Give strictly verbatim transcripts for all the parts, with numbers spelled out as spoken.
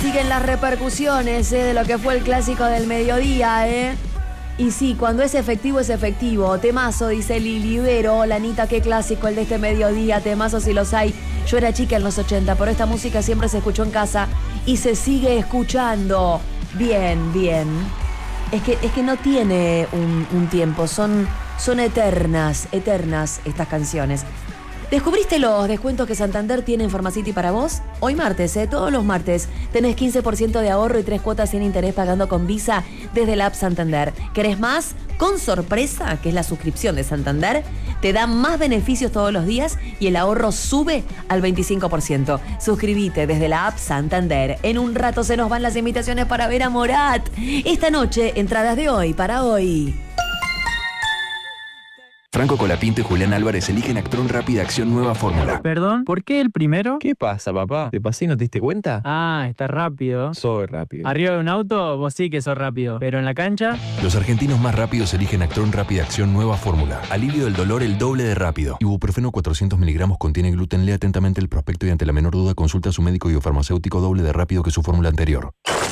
siguen las repercusiones eh, de lo que fue el clásico del mediodía, ¿eh? Y sí, cuando es efectivo, es efectivo. Temazo, dice Lili Vero. Hola, Anita, qué clásico el de este mediodía. Temazo si los hay. Yo era chica en los ochenta, pero esta música siempre se escuchó en casa y se sigue escuchando. Bien, bien. Es que, es que no tiene un, un tiempo, son, son eternas, eternas estas canciones. ¿Descubriste los descuentos que Santander tiene en Pharmacity para vos? Hoy martes, ¿eh? Todos los martes tenés quince por ciento de ahorro y tres cuotas sin interés pagando con Visa desde la app Santander. ¿Querés más? Con Sorpresa, que es la suscripción de Santander, te da más beneficios todos los días y el ahorro sube al veinticinco por ciento. Suscríbete desde la app Santander. En un rato se nos van las invitaciones para ver a Morat. Esta noche, entradas de hoy para hoy. Franco Colapinto y Julián Álvarez eligen Actron Rápida Acción Nueva Fórmula. ¿Perdón? ¿Por qué el primero? ¿Qué pasa, papá? ¿Te pasé y no te diste cuenta? Ah, está rápido. Soy rápido. Arriba de un auto, vos sí que sos rápido. Pero en la cancha... Los argentinos más rápidos eligen Actron Rápida Acción Nueva Fórmula. Alivio del dolor el doble de rápido. Ibuprofeno cuatrocientos miligramos contiene gluten. Lea atentamente el prospecto y ante la menor duda consulta a su médico y o farmacéutico doble de rápido que su fórmula anterior.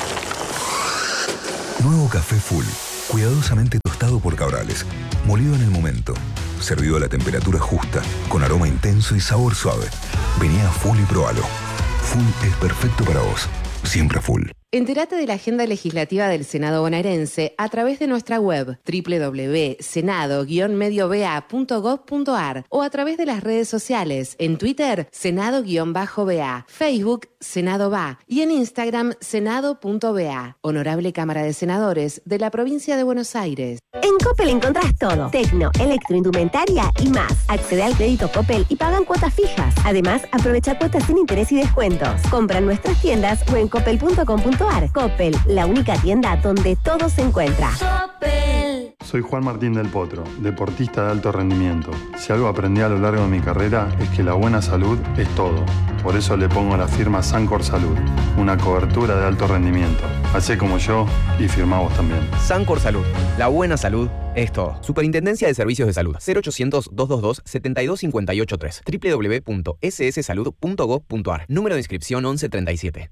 Nuevo café Full. Cuidadosamente tostado por Cabrales. Molido en el momento. Servido a la temperatura justa, con aroma intenso y sabor suave. Vení a Full y probalo. Full es perfecto para vos. Siempre Full. Entérate de la agenda legislativa del Senado bonaerense a través de nuestra web doble u doble u doble u punto senado guion medio b a punto gov punto a r o a través de las redes sociales, en Twitter, Senado-B A, Facebook, Senado B A y en Instagram, Senado punto B A. Honorable Cámara de Senadores de la Provincia de Buenos Aires. En Coppel encontrás todo. Tecno, electroindumentaria y más. Accede al crédito Coppel y pagan cuotas fijas. Además, aprovecha cuotas sin interés y descuentos. Compra en nuestras tiendas o en coppel punto com punto a r. Coppel, la única tienda donde todo se encuentra. Coppel. Soy Juan Martín del Potro, deportista de alto rendimiento. Si algo aprendí a lo largo de mi carrera es que la buena salud es todo. Por eso le pongo la firma Sancor Salud, una cobertura de alto rendimiento. Hacé como yo y firmá vos también. Sancor Salud, la buena salud es todo. Superintendencia de Servicios de Salud. cero ochocientos, doscientos veintidós, setenta y dos cincuenta y ocho tres. doble u doble u doble u punto s s salud punto gov punto a r. Número de inscripción once treinta y siete.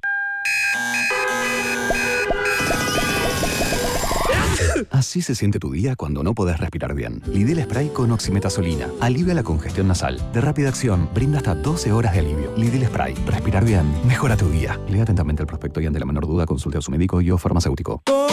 Así se siente tu día cuando no podés respirar bien. Lidl Spray con oximetazolina. Alivia la congestión nasal. De rápida acción, brinda hasta doce horas de alivio. Lidl Spray. Respirar bien. Mejora tu día. Lea atentamente el prospecto y ante la menor duda consulte a su médico y o farmacéutico.